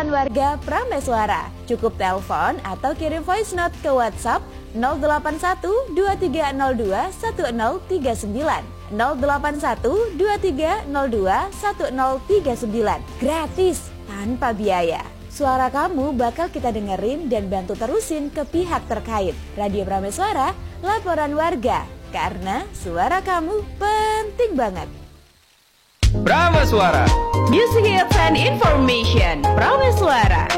laporan warga Prameswara. Cukup telepon atau kirim voice note ke WhatsApp 081 2302 1039. 081 2302 1039. Gratis, tanpa biaya. Suara kamu bakal kita dengerin dan bantu terusin ke pihak terkait. Radio Prameswara, laporan warga. Karena suara kamu penting banget. Prameswara, Music Hits and Information. Prameswara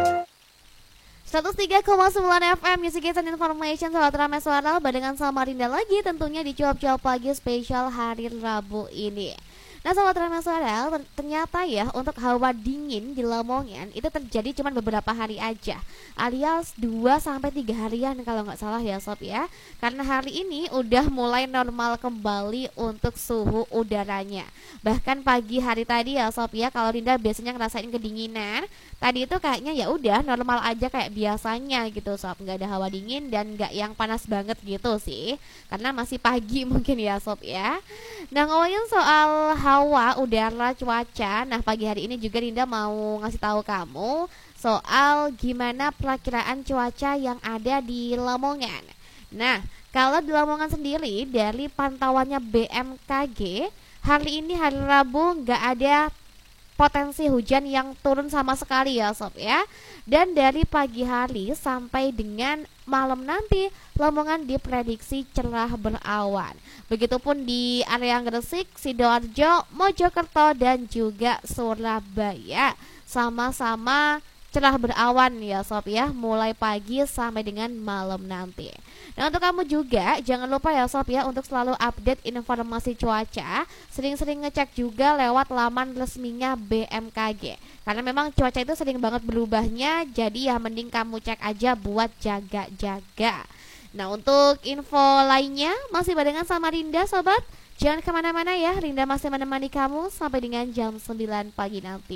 103,9 FM Music Hits and Information. Sahabat Prameswara, barengan sama Rinda lagi tentunya di cuap-cuap pagi spesial hari Rabu ini. Nah sahabat Prameswara, ternyata ya untuk hawa dingin di Lamongan itu terjadi cuma beberapa hari aja, alias 2-3 harian kalau nggak salah ya sob ya. Karena hari ini udah mulai normal kembali untuk suhu udaranya. Bahkan pagi hari tadi ya sob ya, kalau Rinda biasanya ngerasain kedinginan, tadi itu kayaknya ya udah normal aja kayak biasanya gitu sob, nggak ada hawa dingin dan nggak yang panas banget gitu sih, karena masih pagi mungkin ya sob ya. Nah ngomongin soal hawa, udara, cuaca, nah pagi hari ini juga Rinda mau ngasih tahu kamu soal gimana perakiraan cuaca yang ada di Lamongan. Nah kalau di Lamongan sendiri dari pantauannya BMKG, hari ini hari Rabu nggak ada potensi hujan yang turun sama sekali ya sob ya. Dan dari pagi hari sampai dengan malam nanti Lamongan diprediksi cerah berawan. Begitupun di area Gresik, Sidoarjo, Mojokerto dan juga Surabaya sama-sama cerah berawan ya sob ya, mulai pagi sampai dengan malam nanti. Nah untuk kamu juga jangan lupa ya sob ya untuk selalu update informasi cuaca, sering-sering ngecek juga lewat laman resminya BMKG. Karena memang cuaca itu sering banget berubahnya, jadi ya mending kamu cek aja buat jaga-jaga. Nah untuk info lainnya masih barengan sama Rinda sobat. Jangan kemana-mana ya, Rinda masih menemani kamu sampai dengan jam 9 pagi nanti.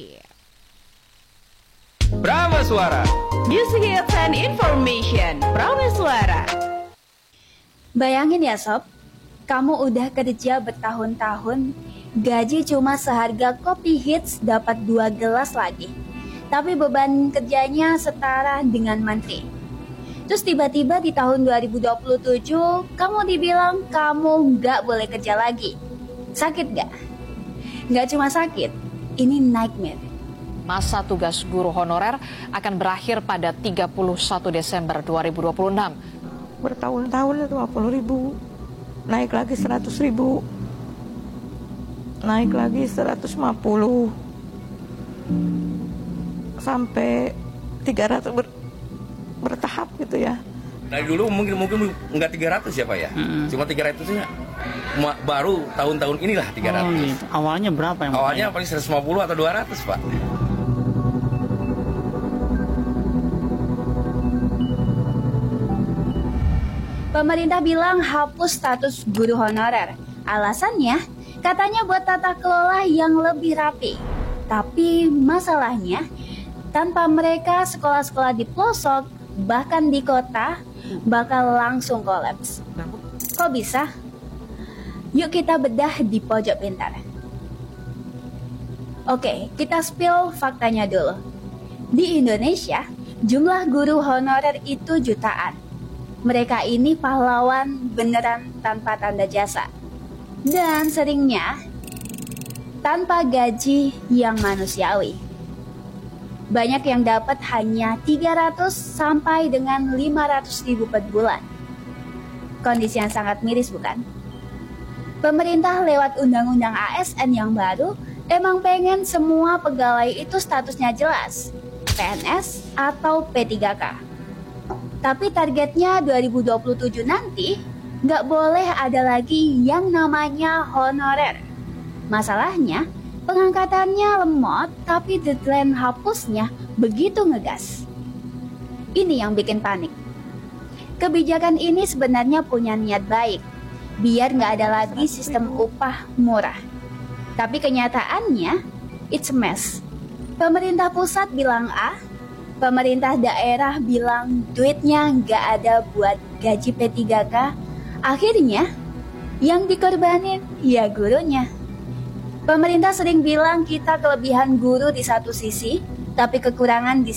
Prameswara, Music Hits and Information. Prameswara. Bayangin ya sob, kamu udah kerja bertahun-tahun, gaji cuma seharga kopi hits dapat 2 gelas lagi. Tapi beban kerjanya setara dengan menteri. Terus tiba-tiba di tahun 2027, kamu dibilang kamu nggak boleh kerja lagi. Sakit nggak? Nggak cuma sakit, ini nightmare. Masa tugas guru honorer akan berakhir pada 31 Desember 2026. Bertahun-tahun 20.000, naik lagi 100.000, naik lagi 150, sampai 300 bertahap gitu ya. dari dulu mungkin nggak 300 ya Pak ya, cuma 300-nya baru tahun-tahun inilah 300. Gitu. Awalnya berapa yang? Awalnya paling 150 atau 200 Pak. Pemerintah bilang hapus status guru honorer. Alasannya, katanya buat tata kelola yang lebih rapi. Tapi masalahnya, tanpa mereka sekolah-sekolah di pelosok, bahkan di kota, bakal langsung kolaps. Kok bisa? Yuk kita bedah di pojok pintar. Oke, kita spill faktanya dulu. Di Indonesia, jumlah guru honorer itu jutaan. Mereka ini pahlawan beneran tanpa tanda jasa. Dan seringnya tanpa gaji yang manusiawi. Banyak yang dapat hanya 300 sampai dengan 500.000 per bulan. Kondisi yang sangat miris bukan? Pemerintah lewat undang-undang ASN yang baru emang pengen semua pegawai itu statusnya jelas, PNS atau P3K. Tapi targetnya 2027 nanti nggak boleh ada lagi yang namanya honorer. Masalahnya pengangkatannya lemot tapi deadline hapusnya begitu ngegas. Ini yang bikin panik. Kebijakan ini sebenarnya punya niat baik, biar nggak ada lagi sistem upah murah. Tapi kenyataannya it's a mess. Pemerintah pusat bilang A, pemerintah daerah bilang duitnya nggak ada buat gaji P3K. Akhirnya yang dikorbanin ya gurunya. Pemerintah sering bilang kita kelebihan guru di satu sisi, tapi kekurangan di